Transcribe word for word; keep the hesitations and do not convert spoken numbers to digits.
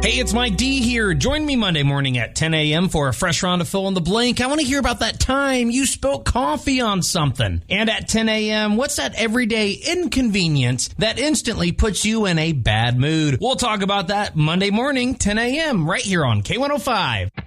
Hey, it's Mike D here. Join me Monday morning at ten a.m. for a fresh round of Fill in the Blank. I want to hear about that time you spilled coffee on something. And at ten a.m., what's that everyday inconvenience that instantly puts you in a bad mood? We'll talk about that Monday morning, ten a.m., right here on K one oh five.